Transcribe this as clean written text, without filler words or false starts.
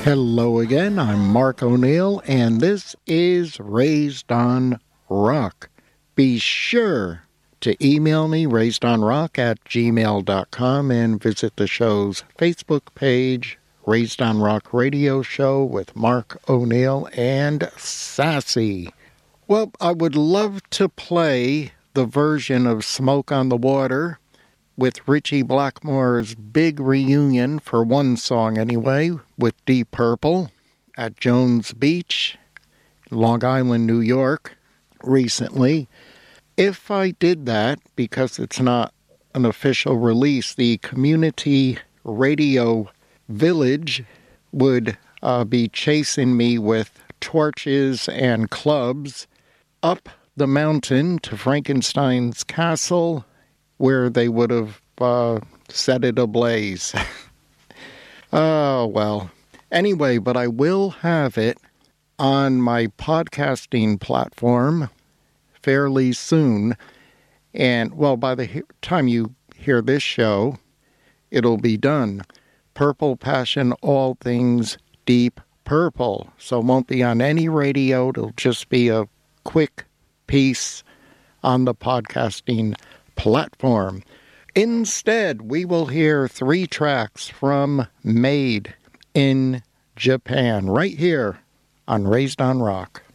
Hello again, I'm Mark O'Neill, and this is Raised on Rock. Be sure to email me, raisedonrock@gmail.com, and visit the show's Facebook page, Raised on Rock Radio Show with Mark O'Neill and Sassy. Well, I would love to play the version of Smoke on the Water with Ritchie Blackmore's big reunion, for one song anyway, with Deep Purple at Jones Beach, Long Island, New York, recently. If I did that, because it's not an official release, the Community Radio Village would be chasing me with torches and clubs up the mountain to Frankenstein's castle, where they would have set it ablaze. Oh, well. Anyway, but I will have it on my podcasting platform fairly soon. And, well, by the time you hear this show, it'll be done. Purple Passion, all things Deep Purple. So it won't be on any radio. It'll just be a quick piece on the podcasting platform. Instead, we will hear 3 tracks from Made in Japan right here on Raised on Rock.